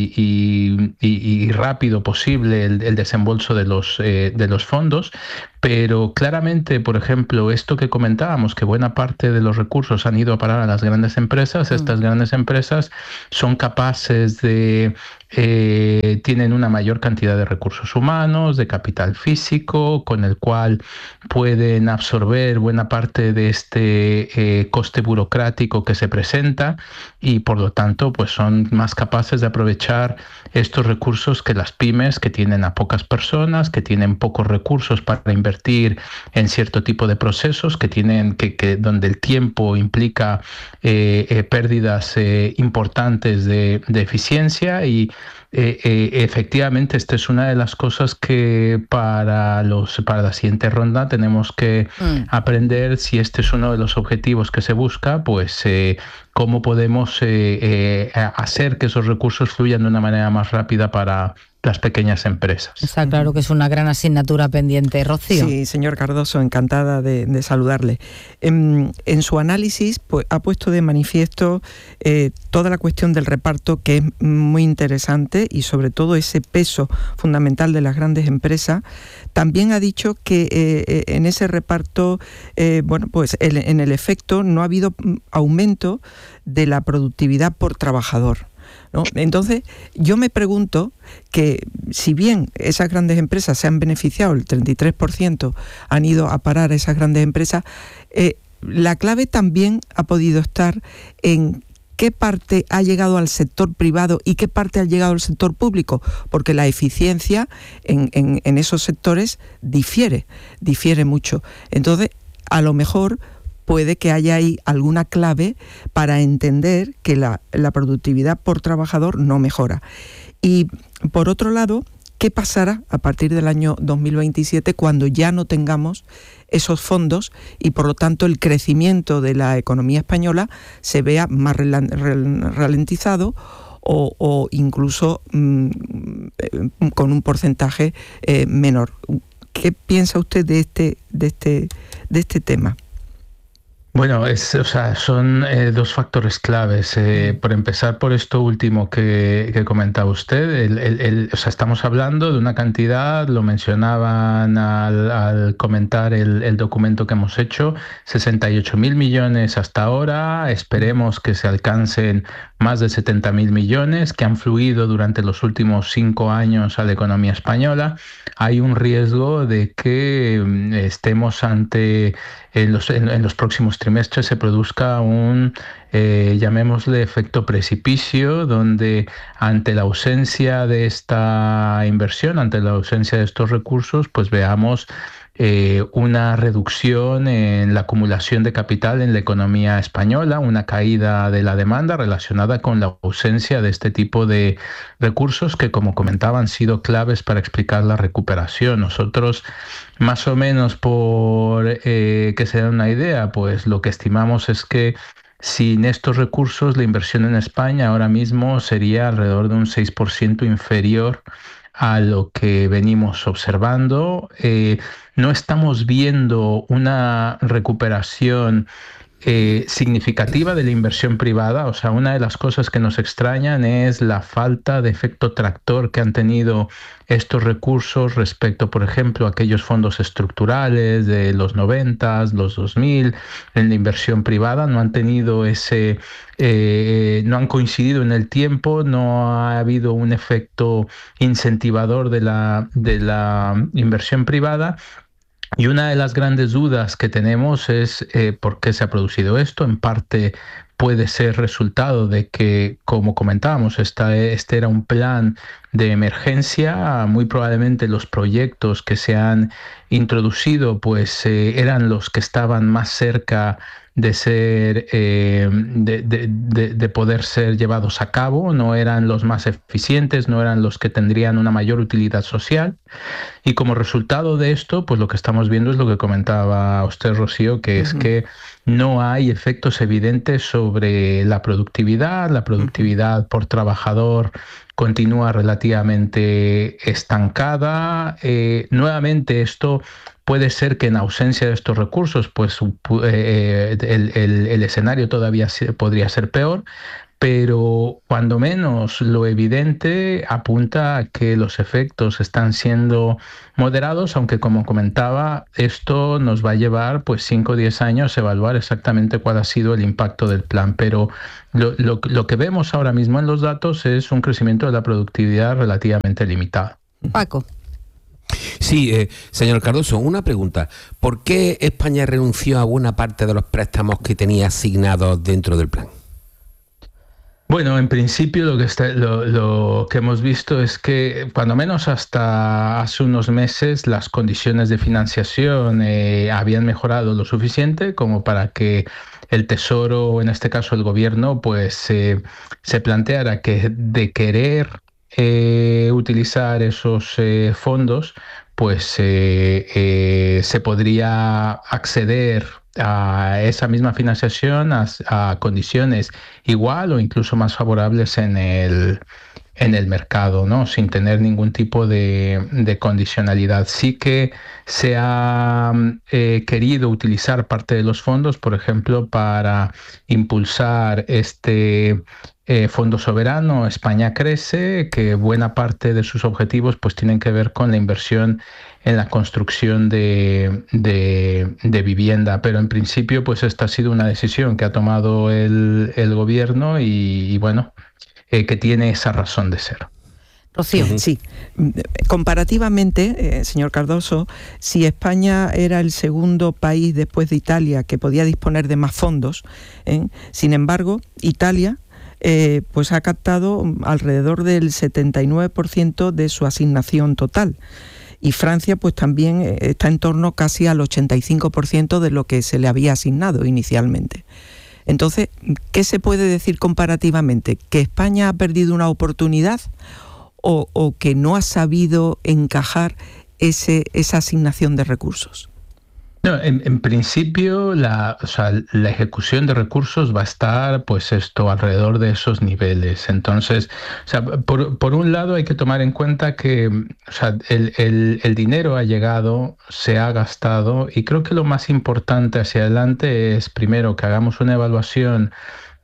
y rápido posible el desembolso de los fondos. Pero claramente, por ejemplo, esto que comentábamos, que buena parte de los recursos han ido a parar a las grandes empresas, estas grandes empresas son capaces de tienen una mayor cantidad de recursos humanos, de capital físico, con el cual pueden absorber buena parte de este coste burocrático que se presenta, y por lo tanto pues son más capaces de aprovechar estos recursos que las pymes, que tienen a pocas personas, que tienen pocos recursos para invertir en cierto tipo de procesos, que tienen donde el tiempo implica pérdidas importantes de eficiencia. Y efectivamente, esta es una de las cosas que para la siguiente ronda tenemos que aprender. Si este es uno de los objetivos que se busca, pues cómo podemos hacer que esos recursos fluyan de una manera más rápida para las pequeñas empresas. Está claro que es una gran asignatura pendiente. Rocío. Sí, señor Cardoso, encantada de saludarle. En su análisis pues, ha puesto de manifiesto toda la cuestión del reparto, que es muy interesante, y sobre todo ese peso fundamental de las grandes empresas. También ha dicho que en ese reparto, en el efecto no ha habido aumento de la productividad por trabajador, ¿no? Entonces, yo me pregunto que si bien esas grandes empresas se han beneficiado, el 33% han ido a parar a esas grandes empresas, la clave también ha podido estar en qué parte ha llegado al sector privado y qué parte ha llegado al sector público, porque la eficiencia en esos sectores difiere mucho. Entonces, a lo mejor puede que haya ahí alguna clave para entender que la productividad por trabajador no mejora. Y por otro lado, ¿qué pasará a partir del año 2027 cuando ya no tengamos esos fondos y por lo tanto el crecimiento de la economía española se vea más ralentizado o incluso con un porcentaje menor? ¿Qué piensa usted de este tema? Bueno, son dos factores claves. Por empezar por esto último que comentaba usted, estamos hablando de una cantidad, lo mencionaban al comentar el documento que hemos hecho, 68.000 millones hasta ahora. Esperemos que se alcancen más de 70.000 millones que han fluido durante los últimos 5 años a la economía española. Hay un riesgo de que estemos ante en los próximos trimestres se produzca un, llamémosle, efecto precipicio, donde ante la ausencia de esta inversión, ante la ausencia de estos recursos, pues veamos una reducción en la acumulación de capital en la economía española, una caída de la demanda relacionada con la ausencia de este tipo de recursos que, como comentaba, han sido claves para explicar la recuperación. Nosotros, más o menos por que se den una idea, pues lo que estimamos es que sin estos recursos la inversión en España ahora mismo sería alrededor de un 6% inferior a lo que venimos observando. No estamos viendo una recuperación significativa de la inversión privada. O sea, una de las cosas que nos extrañan es la falta de efecto tractor que han tenido estos recursos respecto, por ejemplo, a aquellos fondos estructurales de los 90, los 2000, en la inversión privada. No han tenido no han coincidido en el tiempo, no ha habido un efecto incentivador de la inversión privada. Y una de las grandes dudas que tenemos es por qué se ha producido esto. En parte puede ser resultado de que, como comentábamos, este era un plan de emergencia. Muy probablemente los proyectos que se han introducido pues eran los que estaban más cerca de ser de poder ser llevados a cabo, no eran los más eficientes, no eran los que tendrían una mayor utilidad social, y como resultado de esto, pues lo que estamos viendo es lo que comentaba usted, Rocío, que es que no hay efectos evidentes sobre la productividad por trabajador continúa relativamente estancada. Nuevamente esto puede ser que en ausencia de estos recursos, pues el escenario todavía podría ser peor, pero cuando menos lo evidente apunta a que los efectos están siendo moderados, aunque como comentaba, esto nos va a llevar pues 5 o 10 años a evaluar exactamente cuál ha sido el impacto del plan, pero lo que vemos ahora mismo en los datos es un crecimiento de la productividad relativamente limitado. Paco. Sí, señor Cardoso, una pregunta. ¿Por qué España renunció a buena parte de los préstamos que tenía asignados dentro del plan? Bueno, en principio lo que hemos visto es que, cuando menos hasta hace unos meses, las condiciones de financiación habían mejorado lo suficiente como para que el Tesoro, en este caso el Gobierno, pues se planteara que de querer utilizar esos fondos, pues se podría acceder a esa misma financiación a condiciones igual o incluso más favorables en el mercado, ¿no? Sin tener ningún tipo de condicionalidad. Sí que se ha querido utilizar parte de los fondos, por ejemplo, para impulsar este Fondo Soberano España Crece, que buena parte de sus objetivos pues tienen que ver con la inversión en la construcción de vivienda, pero en principio pues esta ha sido una decisión que ha tomado el Gobierno y bueno, que tiene esa razón de ser. Rocío. Sí, comparativamente, señor Cardoso, si España era el segundo país después de Italia que podía disponer de más fondos, sin embargo, Italia pues ha captado alrededor del 79% de su asignación total. Y Francia pues también está en torno casi al 85% de lo que se le había asignado inicialmente. Entonces, ¿qué se puede decir comparativamente? ¿Que España ha perdido una oportunidad o que no ha sabido encajar esa asignación de recursos? No, en principio la ejecución de recursos va a estar pues alrededor de esos niveles. Entonces, por un lado hay que tomar en cuenta que el dinero ha llegado, se ha gastado, y creo que lo más importante hacia adelante es primero que hagamos una evaluación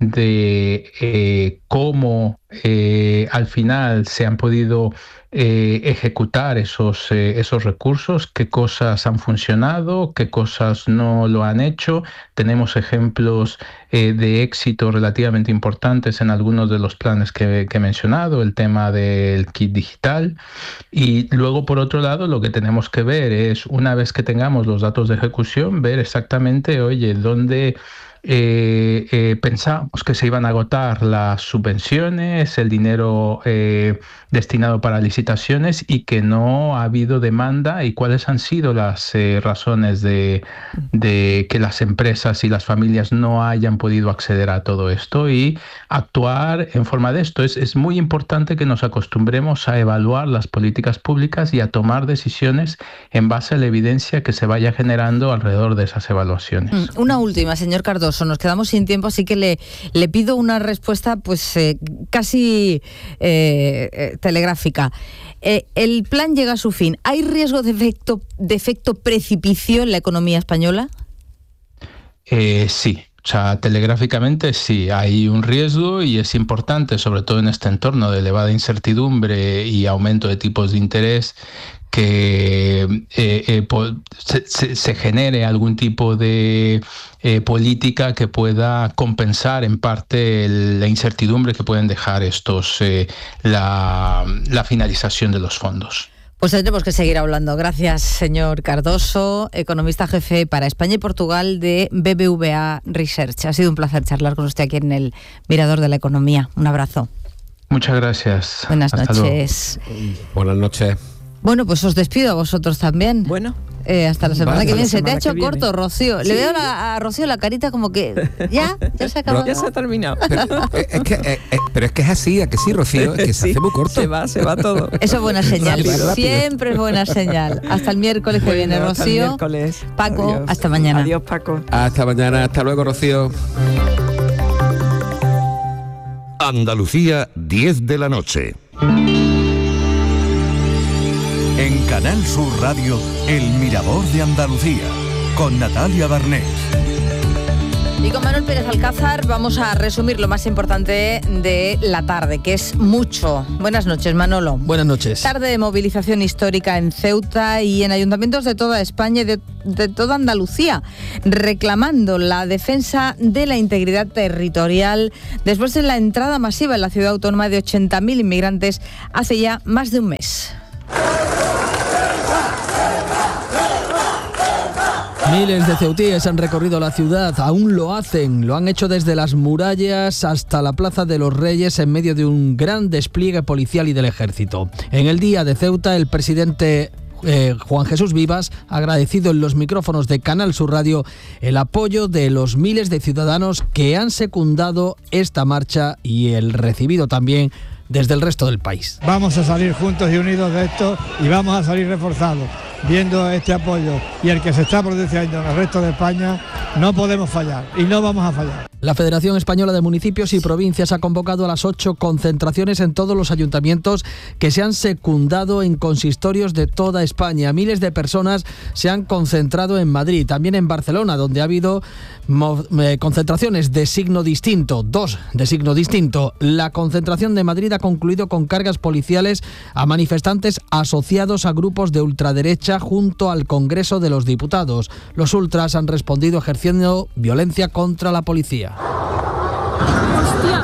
de cómo al final se han podido ejecutar esos recursos, qué cosas han funcionado, qué cosas no lo han hecho. Tenemos ejemplos de éxito relativamente importantes en algunos de los planes que he mencionado, el tema del kit digital. Y luego, por otro lado, lo que tenemos que ver es, una vez que tengamos los datos de ejecución, ver exactamente, dónde pensábamos que se iban a agotar las subvenciones, el dinero destinado para licitaciones, y que no ha habido demanda, y cuáles han sido las razones de que las empresas y las familias no hayan podido acceder a todo esto, y actuar en forma de esto. Es muy importante que nos acostumbremos a evaluar las políticas públicas y a tomar decisiones en base a la evidencia que se vaya generando alrededor de esas evaluaciones. Una última, señor Cardoso, nos quedamos sin tiempo, así que le pido una respuesta pues casi telegráfica. ¿El plan llega a su fin? ¿Hay riesgo de efecto precipicio en la economía española? Sí. O sea, telegráficamente sí, hay un riesgo y es importante, sobre todo en este entorno de elevada incertidumbre y aumento de tipos de interés, que se genere algún tipo de política que pueda compensar en parte la incertidumbre que pueden dejar la finalización de los fondos. Pues tendremos que seguir hablando. Gracias, señor Cardoso, economista jefe para España y Portugal de BBVA Research. Ha sido un placer charlar con usted aquí en el Mirador de la Economía. Un abrazo. Muchas gracias. Buenas noches. Buenas noches. Bueno, pues os despido a vosotros también. Bueno. Hasta la semana que viene. Se te ha hecho viene. Corto, Rocío. Sí. Le veo a Rocío la carita como que ya se ha acabado. Ya se ha terminado. Pero es que es así, ¿a que sí, Rocío? Es que se hace muy corto. Se va todo. Eso es buena señal. Rápido. Siempre es buena señal. Hasta el miércoles que viene, Hasta el Rocío. miércoles. Paco, Adiós. hasta mañana. Adiós, Paco. Hasta mañana, hasta luego, Rocío. Andalucía, 10 de la noche. En Canal Sur Radio, El Mirador de Andalucía, con Natalia Barnés. Y con Manuel Pérez Alcázar vamos a resumir lo más importante de la tarde, que es mucho. Buenas noches, Manolo. Buenas noches. Tarde de movilización histórica en Ceuta y en ayuntamientos de toda España y de toda Andalucía, reclamando la defensa de la integridad territorial después de la entrada masiva en la ciudad autónoma de 80.000 inmigrantes hace ya más de un mes. Miles de ceutíes han recorrido la ciudad, aún lo hacen, lo han hecho desde las murallas hasta la Plaza de los Reyes en medio de un gran despliegue policial y del ejército. En el Día de Ceuta, el presidente Juan Jesús Vivas ha agradecido en los micrófonos de Canal Sur Radio el apoyo de los miles de ciudadanos que han secundado esta marcha y el recibido también desde el resto del país. Vamos a salir juntos y unidos de esto y vamos a salir reforzados. Viendo este apoyo y el que se está produciendo en el resto de España, no podemos fallar y no vamos a fallar. La Federación Española de Municipios y Provincias ha convocado a las 8 concentraciones en todos los ayuntamientos que se han secundado en consistorios de toda España. Miles de personas se han concentrado en Madrid, también en Barcelona, donde ha habido concentraciones de signo distinto, 2 de signo distinto. La concentración de Madrid ha concluido con cargas policiales a manifestantes asociados a grupos de ultraderecha junto al Congreso de los Diputados. Los ultras han respondido ejerciendo violencia contra la policía. ¡Hostia!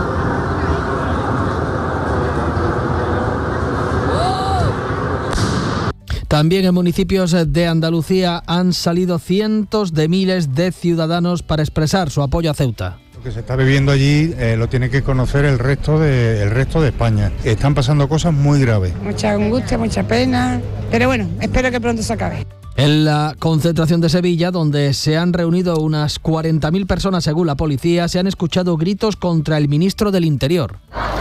También en municipios de Andalucía han salido cientos de miles de ciudadanos para expresar su apoyo a Ceuta. Lo que se está viviendo allí lo tiene que conocer el resto de España. Están pasando cosas muy graves. Mucha angustia, mucha pena, pero bueno, espero que pronto se acabe. En la concentración de Sevilla, donde se han reunido unas 40.000 personas según la policía, se han escuchado gritos contra el ministro del Interior.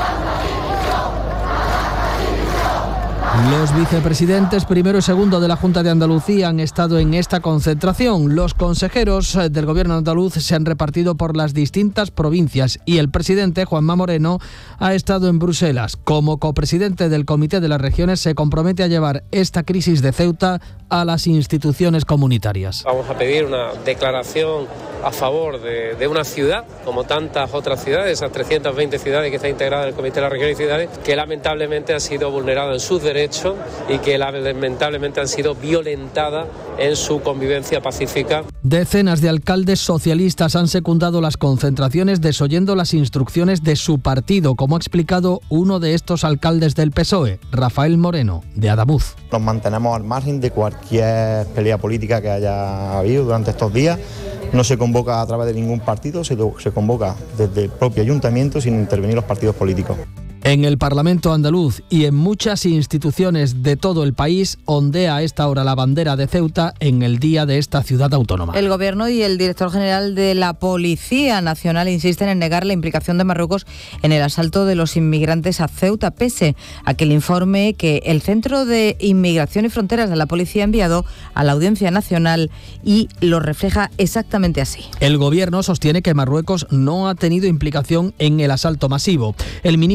Los vicepresidentes primero y segundo de la Junta de Andalucía han estado en esta concentración. Los consejeros del gobierno andaluz se han repartido por las distintas provincias y el presidente, Juanma Moreno, ha estado en Bruselas. Como copresidente del Comité de las Regiones, se compromete a llevar esta crisis de Ceuta a las instituciones comunitarias. Vamos a pedir una declaración a favor de una ciudad, como tantas otras ciudades, esas 320 ciudades que están integradas en el Comité de las Regiones y Ciudades, que lamentablemente han sido vulneradas en sus derechos y que lamentablemente han sido violentadas en su convivencia pacífica. Decenas de alcaldes socialistas han secundado las concentraciones desoyendo las instrucciones de su partido, como ha explicado uno de estos alcaldes del PSOE, Rafael Moreno, de Adamuz. Nos mantenemos al margen de cualquier pelea política que haya habido durante estos días. No se convoca a través de ningún partido, se convoca desde el propio ayuntamiento sin intervenir los partidos políticos. En el Parlamento andaluz y en muchas instituciones de todo el país ondea a esta hora la bandera de Ceuta en el día de esta ciudad autónoma. El Gobierno y el director general de la Policía Nacional insisten en negar la implicación de Marruecos en el asalto de los inmigrantes a Ceuta, pese a que el informe que el Centro de Inmigración y Fronteras de la Policía ha enviado a la Audiencia Nacional y lo refleja exactamente así. El Gobierno sostiene que Marruecos no ha tenido implicación en el asalto masivo. El ministro Víctor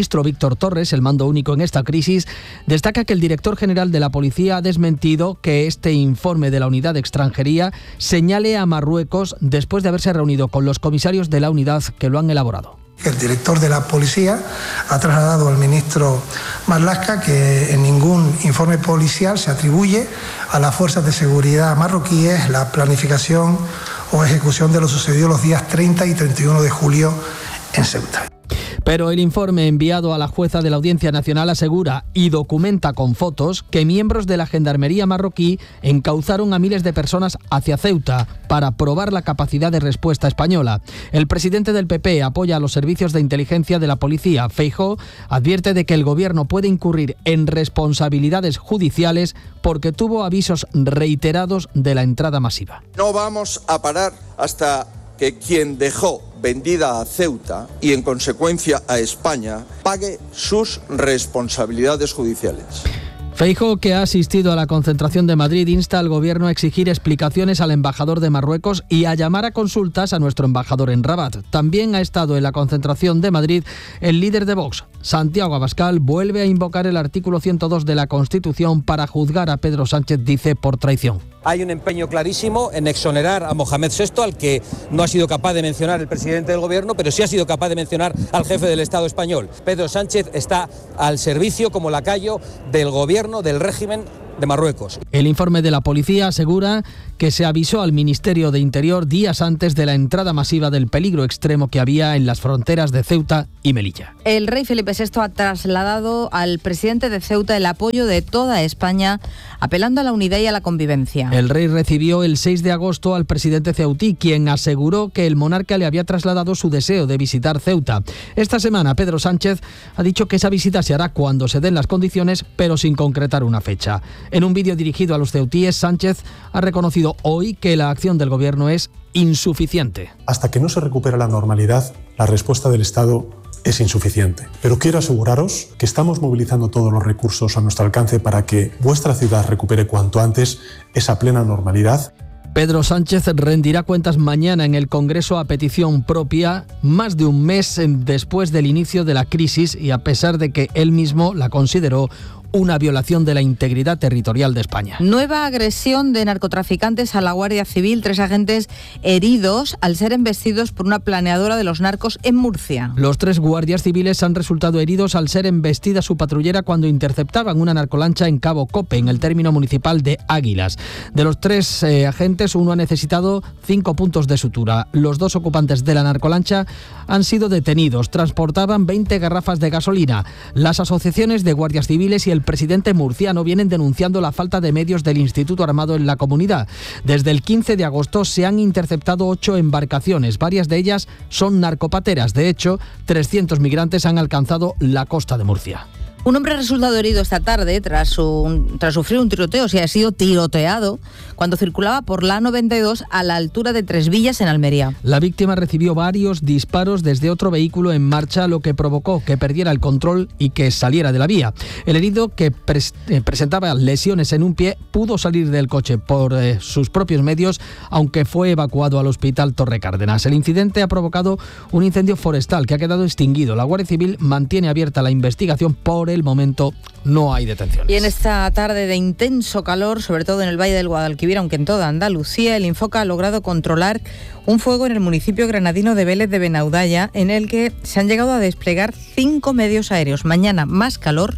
Víctor Torres, el mando único en esta crisis, destaca que el director general de la policía ha desmentido que este informe de la unidad de extranjería señale a Marruecos después de haberse reunido con los comisarios de la unidad que lo han elaborado. El director de la policía ha trasladado al ministro Marlaska que en ningún informe policial se atribuye a las fuerzas de seguridad marroquíes la planificación o ejecución de lo sucedido los días 30 y 31 de julio en Ceuta. Pero el informe enviado a la jueza de la Audiencia Nacional asegura y documenta con fotos que miembros de la Gendarmería marroquí encauzaron a miles de personas hacia Ceuta para probar la capacidad de respuesta española. El presidente del PP apoya a los servicios de inteligencia de la policía. Feijóo advierte de que el gobierno puede incurrir en responsabilidades judiciales porque tuvo avisos reiterados de la entrada masiva. No vamos a parar hasta que quien dejó vendida a Ceuta y en consecuencia a España pague sus responsabilidades judiciales. Feijóo, que ha asistido a la concentración de Madrid, insta al gobierno a exigir explicaciones al embajador de Marruecos y a llamar a consultas a nuestro embajador en Rabat. También ha estado en la concentración de Madrid el líder de Vox, Santiago Abascal, vuelve a invocar el artículo 102 de la Constitución para juzgar a Pedro Sánchez, dice, por traición. Hay un empeño clarísimo en exonerar a Mohamed VI, al que no ha sido capaz de mencionar el presidente del gobierno, pero sí ha sido capaz de mencionar al jefe del Estado español. Pedro Sánchez está al servicio como lacayo del gobierno, del régimen de Marruecos. El informe de la policía asegura que se avisó al Ministerio de Interior días antes de la entrada masiva del peligro extremo que había en las fronteras de Ceuta y Melilla. El rey Felipe VI ha trasladado al presidente de Ceuta el apoyo de toda España, apelando a la unidad y a la convivencia. El rey recibió el 6 de agosto al presidente ceutí, quien aseguró que el monarca le había trasladado su deseo de visitar Ceuta. Esta semana Pedro Sánchez ha dicho que esa visita se hará cuando se den las condiciones, pero sin concretar una fecha. En un vídeo dirigido a los ceutíes, Sánchez ha reconocido hoy que la acción del gobierno es insuficiente. Hasta que no se recupera la normalidad, la respuesta del Estado es insuficiente. Pero quiero aseguraros que estamos movilizando todos los recursos a nuestro alcance para que vuestra ciudad recupere cuanto antes esa plena normalidad. Pedro Sánchez rendirá cuentas mañana en el Congreso a petición propia, más de un mes después del inicio de la crisis y a pesar de que él mismo la consideró una violación de la integridad territorial de España. Nueva agresión de narcotraficantes a la Guardia Civil. 3 agentes heridos al ser embestidos por una planeadora de los narcos en Murcia. Los 3 guardias civiles han resultado heridos al ser embestida su patrullera cuando interceptaban una narcolancha en Cabo Cope, en el término municipal de Águilas. De los 3 agentes, uno ha necesitado 5 puntos de sutura. Los 2 ocupantes de la narcolancha han sido detenidos. Transportaban 20 garrafas de gasolina. Las asociaciones de guardias civiles y el presidente murciano vienen denunciando la falta de medios del Instituto Armado en la comunidad. Desde el 15 de agosto se han interceptado 8 embarcaciones, varias de ellas son narcopateras. De hecho, 300 migrantes han alcanzado la costa de Murcia. Un hombre ha resultado herido esta tarde tras sufrir un tiroteo, ha sido tiroteado cuando circulaba por la A92 a la altura de Tres Villas, en Almería. La víctima recibió varios disparos desde otro vehículo en marcha, lo que provocó que perdiera el control y que saliera de la vía. El herido, que presentaba lesiones en un pie, pudo salir del coche por sus propios medios, aunque fue evacuado al hospital Torre Cárdenas. El incidente ha provocado un incendio forestal que ha quedado extinguido. La Guardia Civil mantiene abierta la investigación. Por el momento no hay detenciones. Y en esta tarde de intenso calor, sobre todo en el Valle del Guadalquivir, aunque en toda Andalucía, el Infoca ha logrado controlar un fuego en el municipio granadino de Vélez de Benaudalla, en el que se han llegado a desplegar 5 medios aéreos. Mañana más calor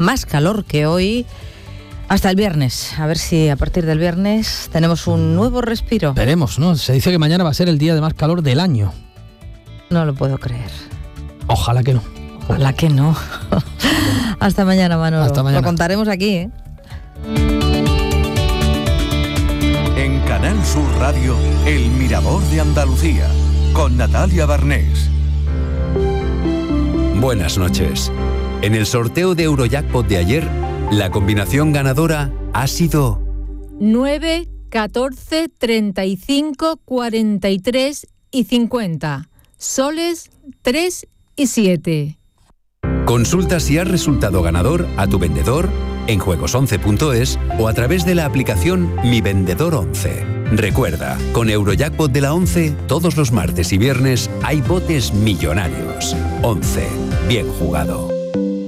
que hoy, hasta el viernes. A ver si a partir del viernes tenemos un nuevo respiro. Veremos, ¿no? Se dice que mañana va a ser el día de más calor del año. No lo puedo creer. Ojalá que no. Ojalá que no. Hasta mañana, Manolo. Hasta mañana. Lo contaremos aquí, ¿eh? En Canal Sur Radio, El Mirador de Andalucía, con Natalia Barnés. Buenas noches. En el sorteo de Eurojackpot de ayer, la combinación ganadora ha sido 9, 14, 35, 43 y 50. Soles 3 y 7. Consulta si has resultado ganador a tu vendedor en juegos11.es o a través de la aplicación Mi Vendedor 11. Recuerda, con Eurojackpot de la 11, todos los martes y viernes hay botes millonarios. 11. Bien jugado.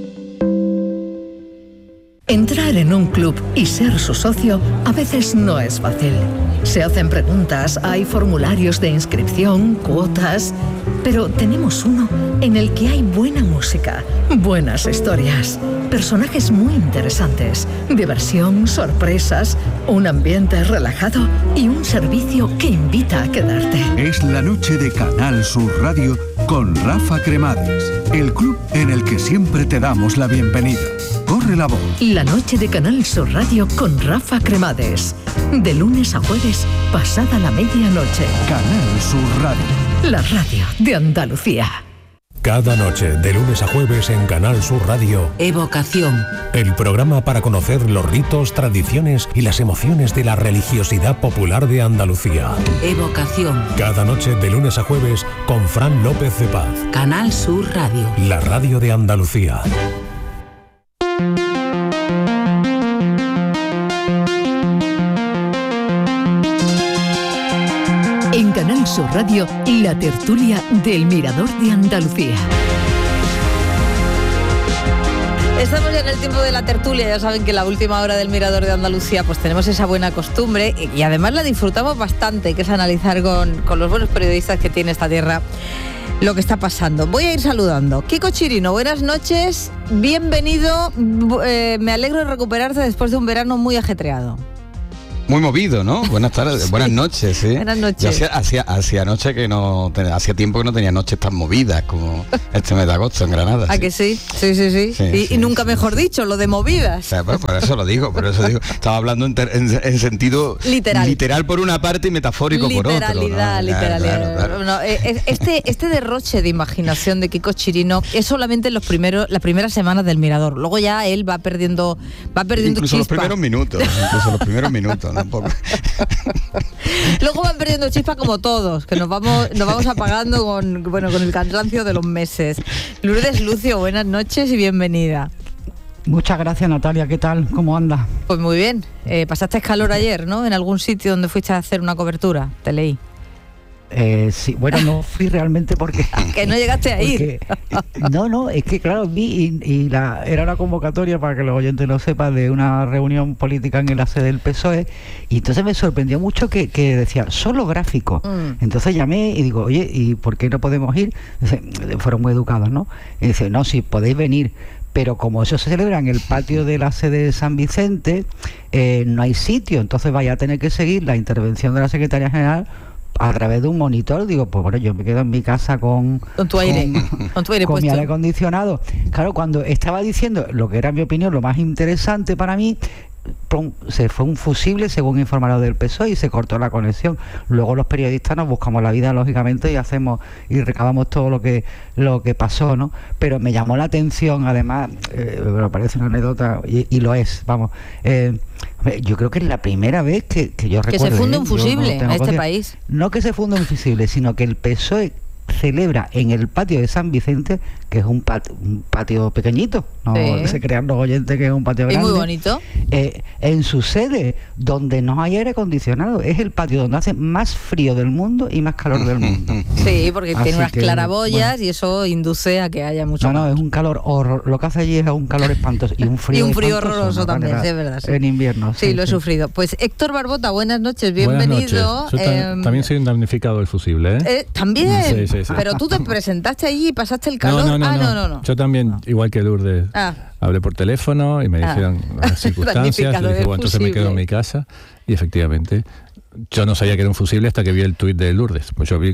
Entrar en un club y ser su socio a veces no es fácil. Se hacen preguntas, hay formularios de inscripción, cuotas, pero tenemos uno en el que hay buena música, buenas historias, personajes muy interesantes, diversión, sorpresas, un ambiente relajado y un servicio que invita a quedarte. Es la noche de Canal Sur Radio con Rafa Cremades, el club en el que siempre te damos la bienvenida. Corre la voz. La noche de Canal Sur Radio con Rafa Cremades. De lunes a jueves, pasada la medianoche. Canal Sur Radio. La radio de Andalucía. Cada noche, de lunes a jueves en Canal Sur Radio. Evocación. El programa para conocer los ritos, tradiciones y las emociones de la religiosidad popular de Andalucía. Evocación. Cada noche, de lunes a jueves, con Fran López de Paz. Canal Sur Radio. La radio de Andalucía. En Canal Sur Radio, la tertulia del Mirador de Andalucía. Estamos ya en el tiempo de la tertulia, ya saben que la última hora del Mirador de Andalucía pues tenemos esa buena costumbre y además la disfrutamos bastante, que es analizar con los buenos periodistas que tiene esta tierra lo que está pasando. Voy a ir saludando. Kiko Chirino, buenas noches, bienvenido, me alegro de recuperarte después de un verano muy ajetreado. Muy movido, ¿no? Buenas tardes, sí. Buenas noches, sí. Buenas noches. Yo hacía noche que no, hacía tiempo que no tenía noches tan movidas como este mes de agosto en Granada. ¿A que sí? Sí. Y nunca mejor dicho, lo de movidas. O sea, pues por eso digo. Estaba hablando en sentido literal por una parte y metafórico por otro. Literalidad. Claro. No, este derroche de imaginación de Kiko Chirino es solamente en las primeras semanas del Mirador. Luego ya él va perdiendo incluso chispa. Los primeros minutos. Tampoco. Luego van perdiendo chispa como todos, que nos vamos apagando con el cansancio de los meses. Lourdes Lucio, buenas noches y bienvenida. Muchas gracias, Natalia, ¿qué tal? ¿Cómo anda? Pues muy bien, pasaste calor ayer, ¿no? En algún sitio donde fuiste a hacer una cobertura, te leí. Sí, bueno, no fui realmente porque... que no llegaste a ir. No, es que claro, vi y era una convocatoria, para que los oyentes lo sepan, de una reunión política en la sede del PSOE, y entonces me sorprendió mucho que decía, solo gráfico. Entonces llamé y digo, oye, ¿y por qué no podemos ir? Dice, fueron muy educados, ¿no? Y dice, no, sí, podéis venir, pero como eso se celebra en el patio de la sede de San Vicente, no hay sitio, entonces vaya a tener que seguir la intervención de la Secretaría General a través de un monitor. Digo, pues bueno, yo me quedo en mi casa con tu aire, con mi aire acondicionado. Claro, cuando estaba diciendo lo que era, en mi opinión, lo más interesante para mí, se fue un fusible, según informaron del PSOE, y se cortó la conexión. Luego los periodistas nos buscamos la vida, lógicamente, y recabamos todo lo que pasó, ¿no? Pero me llamó la atención, además, me parece una anécdota, y lo es, vamos. Yo creo que es la primera vez que yo recuerdo que se funde un fusible en este país. No que se funde un fusible, sino que el PSOE celebra en el patio de San Vicente, que es un patio pequeñito, no se crean los oyentes que es un patio grande. Y muy bonito. En su sede, donde no hay aire acondicionado, es el patio donde hace más frío del mundo y más calor del mundo. Sí, porque tiene unas claraboyas, y eso induce a que haya mucho. No, es un calor horror. Lo que hace allí es un calor espantoso y un frío. Y un frío horroroso también, es verdad. Sí. En invierno. Sí, lo he sufrido. Pues Héctor Barbota, buenas noches, bienvenido. Buenas noches. También soy un damnificado del fusible, ¿también? Sí. Pero tú te presentaste allí y pasaste el calor. No. Yo también, igual que Lourdes, hablé por teléfono y me dijeron las circunstancias, y dije, bueno, entonces me quedo en mi casa, y efectivamente yo no sabía que era un fusible hasta que vi el tuit de Lourdes. Pues yo vi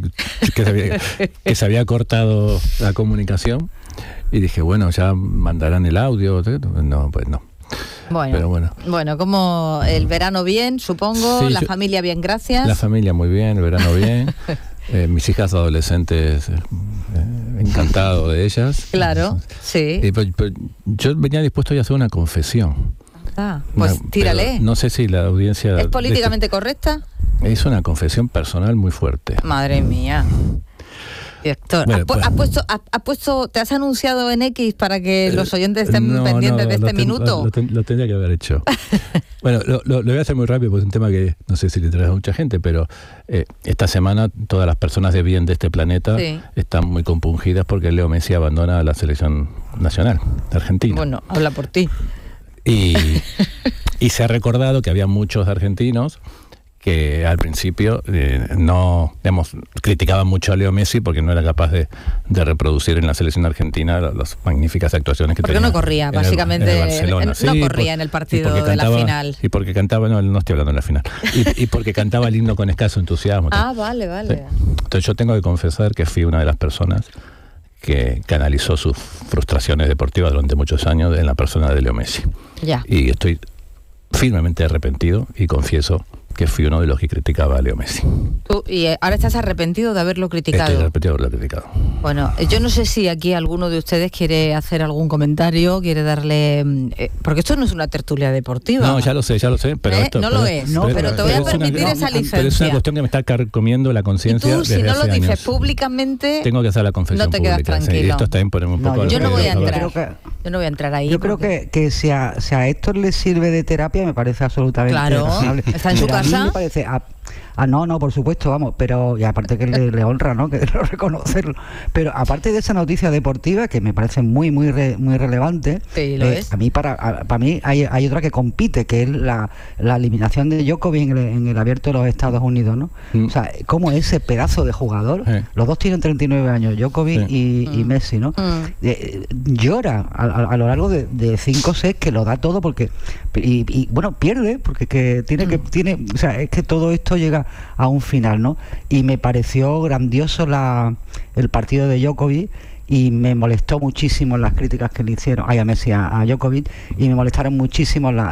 que se había cortado la comunicación y dije, bueno, ya mandarán el audio. No, pues no. Bueno, como el verano bien, supongo, sí, la familia bien, gracias. La familia muy bien, el verano bien. Mis hijas adolescentes, encantado de ellas. Claro, sí. Pues, yo venía dispuesto ya a hacer una confesión. Pues tírale. No sé si la audiencia... ¿Es políticamente correcta? Es una confesión personal muy fuerte. Madre mía. Director, ¿te has anunciado en X para que los oyentes estén pendientes de este minuto? Lo tendría que haber hecho. Bueno, lo voy a hacer muy rápido, porque es un tema que no sé si le interesa a mucha gente, pero esta semana todas las personas de bien de este planeta están muy compungidas porque Leo Messi abandona la selección nacional de Argentina. Bueno, habla por ti. Y se ha recordado que había muchos argentinos que al principio criticaban mucho a Leo Messi porque no era capaz de reproducir en la selección argentina las magníficas actuaciones que tenía. Porque no corría, básicamente, en el Barcelona. No corría en el partido de la final. Y porque cantaba, no estoy hablando de la final, y porque cantaba el himno con escaso entusiasmo. Vale. Sí. Entonces yo tengo que confesar que fui una de las personas que canalizó sus frustraciones deportivas durante muchos años en la persona de Leo Messi. Ya. Y estoy firmemente arrepentido y confieso que fui uno de los que criticaba a Leo Messi. ¿Y ahora estás arrepentido de haberlo criticado? Estoy arrepentido de haberlo criticado. Bueno, yo no sé si aquí alguno de ustedes quiere hacer algún comentario, quiere darle... porque esto no es una tertulia deportiva. No, ya lo sé, pero esto... No lo es, pero te voy a permitir esa licencia. Pero es una cuestión que me está carcomiendo la conciencia. Y tú, si no lo dices años. Públicamente... Tengo que hacer la confesión pública. No te quedas tranquilo. Sí, y esto está bien ponerme un poco... Yo no voy a entrar. Yo no voy a entrar ahí. Yo creo que si a Héctor le sirve de terapia, me parece absolutamente razonable. Está en su casa. A mí me parece... no, por supuesto, vamos, pero y aparte que le honra, ¿no? Que debo reconocerlo. Pero aparte de esa noticia deportiva que me parece muy relevante, sí, lo es. A mí para mí hay otra que compite, que es la eliminación de Djokovic en el Abierto de los Estados Unidos, ¿no? O sea, como ese pedazo de jugador, los dos tienen 39 años, Djokovic y Messi, ¿no? Llora a lo largo de 5 sets, que lo da todo porque y bueno, pierde porque tiene, o sea, es que todo esto llega a un final, ¿no? Y me pareció grandioso el partido de Djokovic, y me molestó muchísimo las críticas que le hicieron a Messi, a Djokovic, y me molestaron muchísimo